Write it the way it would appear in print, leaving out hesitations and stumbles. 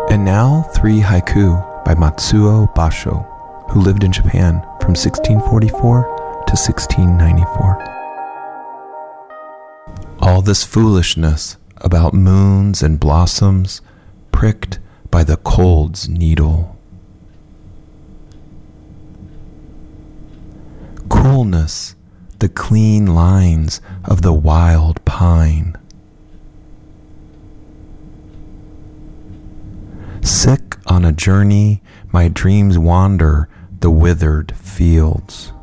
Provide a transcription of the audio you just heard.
And now 3 haiku by Matsuo Basho, who lived in Japan from 1644 to 1694. All this foolishness about moons and blossoms pricked by the cold's needle. Coolness, the clean lines of the wild pine. Sick on a journey, my dreams wander the withered fields.